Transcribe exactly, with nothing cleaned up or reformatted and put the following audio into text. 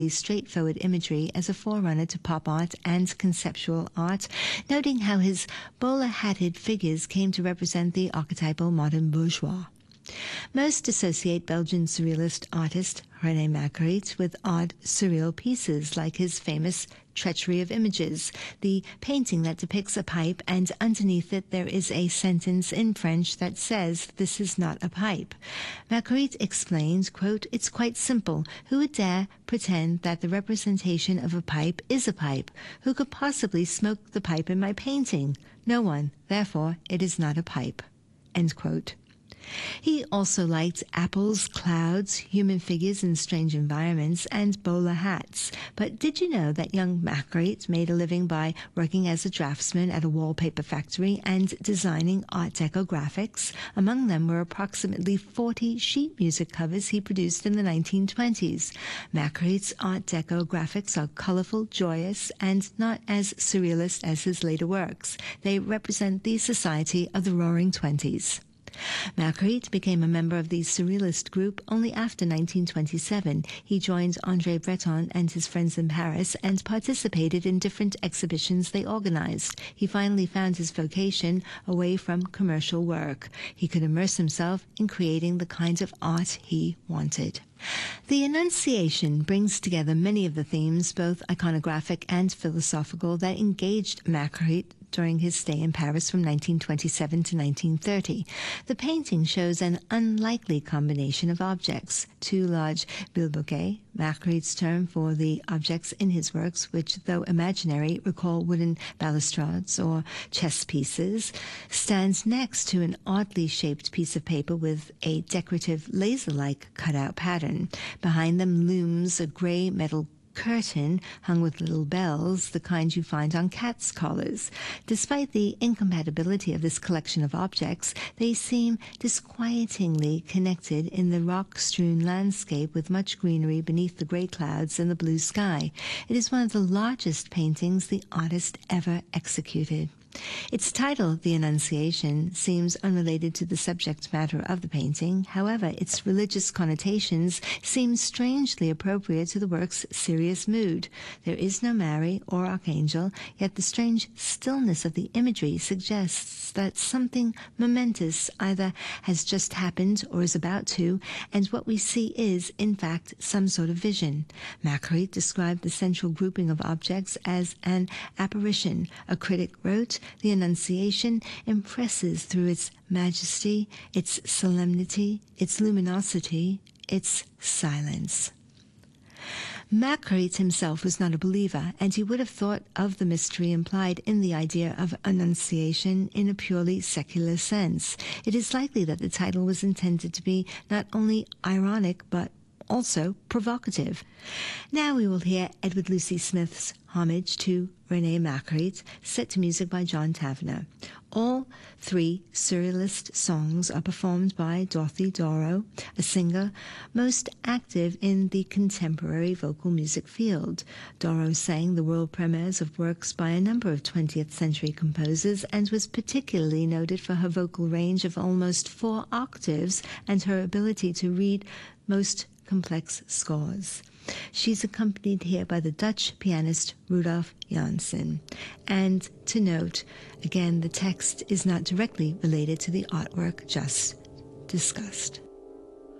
straightforward imagery as a forerunner to pop art and conceptual art, noting how his bowler-hatted figures came to represent the archetypal modern bourgeois. Most associate Belgian surrealist artist René Magritte with odd surreal pieces like his famous Treachery of Images, the painting that depicts a pipe and underneath it there is a sentence in French that says, "This is not a pipe." Magritte explains, quote, "It's quite simple. Who would dare pretend that the representation of a pipe is a pipe? Who could possibly smoke the pipe in my painting? No one. Therefore, it is not a pipe." End quote. He also liked apples, clouds, human figures in strange environments, and bowler hats. But did you know that young Magritte made a living by working as a draftsman at a wallpaper factory and designing Art Deco graphics? Among them were approximately forty sheet music covers he produced in the nineteen twenties. Magritte's Art Deco graphics are colorful, joyous, and not as surrealist as his later works. They represent the society of the Roaring Twenties. Magritte became a member of the Surrealist group only after nineteen twenty-seven. He joined André Breton and his friends in Paris and participated in different exhibitions they organized. He finally found his vocation away from commercial work. He could immerse himself in creating the kinds of art he wanted. The Annunciation brings together many of the themes, both iconographic and philosophical, that engaged Magritte during his stay in Paris from nineteen twenty-seven to nineteen thirty. The painting shows an unlikely combination of objects. Two large bilboquets, Magritte's term for the objects in his works, which, though imaginary, recall wooden balustrades or chess pieces, stands next to an oddly shaped piece of paper with a decorative laser-like cutout pattern. Behind them looms a gray metal curtain hung with little bells, the kind you find on cats' collars. Despite the incompatibility of this collection of objects, they seem disquietingly connected in the rock-strewn landscape with much greenery beneath the gray clouds and the blue sky. It is one of the largest paintings the artist ever executed. Its title, The Annunciation, seems unrelated to the subject matter of the painting. However, its religious connotations seem strangely appropriate to the work's serious mood. There is no Mary or Archangel, yet the strange stillness of the imagery suggests that something momentous either has just happened or is about to, and what we see is, in fact, some sort of vision. Magritte described the central grouping of objects as an apparition. A critic wrote, "The Annunciation impresses through its majesty, its solemnity, its luminosity, its silence." Magritte himself was not a believer, and he would have thought of the mystery implied in the idea of Annunciation in a purely secular sense. It is likely that the title was intended to be not only ironic, but also provocative. Now we will hear Edward Lucy Smith's homage to René Magritte, set to music by John Tavener. All three surrealist songs are performed by Dorothy Doro, a singer most active in the contemporary vocal music field. Doro sang the world premieres of works by a number of twentieth century composers and was particularly noted for her vocal range of almost four octaves and her ability to read most complex scores. She's accompanied here by the Dutch pianist Rudolf Janssen. And to note, again, the text is not directly related to the artwork just discussed.